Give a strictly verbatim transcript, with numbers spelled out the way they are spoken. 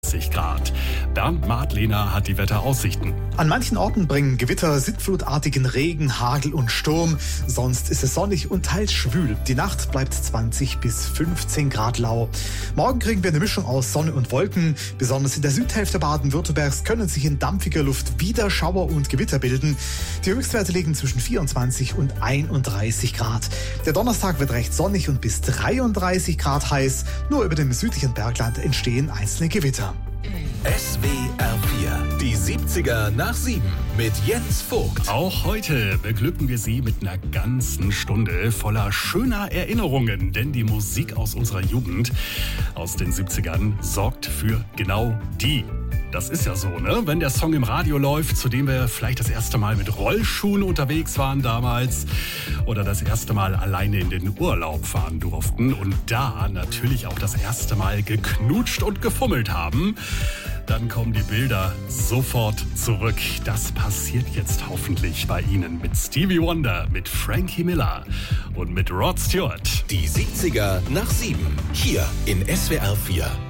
dreiunddreißig Grad. Bernd Madlener hat die Wetteraussichten. An manchen Orten bringen Gewitter sinnflutartigen Regen, Hagel und Sturm. Sonst ist es sonnig und teils schwül. Die Nacht bleibt zwanzig bis fünfzehn Grad lau. Morgen kriegen wir eine Mischung aus Sonne und Wolken. Besonders in der Südhälfte Baden-Württembergs können sich in dampfiger Luft wieder Schauer und Gewitter bilden. Die Höchstwerte liegen zwischen vierundzwanzig und einunddreißig Grad. Der Donnerstag wird recht sonnig und bis dreiunddreißig Grad heiß. Nur über dem südlichen Bergland entstehen einzelne Gewitter. S W R vier, die siebziger nach sieben mit Jens Vogt. Auch heute beglücken wir Sie mit einer ganzen Stunde voller schöner Erinnerungen, denn die Musik aus unserer Jugend, aus den siebzigern, sorgt für genau die. Das ist ja so, ne? Wenn der Song im Radio läuft, zu dem wir vielleicht das erste Mal mit Rollschuhen unterwegs waren damals oder das erste Mal alleine in den Urlaub fahren durften und da natürlich auch das erste Mal geknutscht und gefummelt haben, dann kommen die Bilder sofort zurück. Das passiert jetzt hoffentlich bei Ihnen mit Stevie Wonder, mit Frankie Miller und mit Rod Stewart. Die siebziger nach sieben, hier in S W R vier.